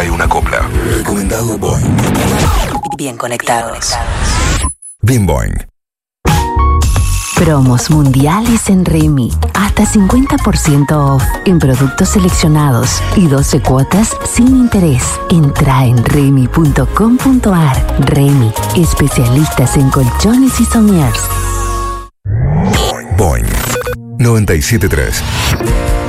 hay una copla. Recomendado Boing. Bien conectados. Bien Boing. Promos mundiales en Remy. Hasta 50% off en productos seleccionados y 12 cuotas sin interés. Entra en remy.com.ar. Remy, especialistas en colchones y somiers. Boing 97.3.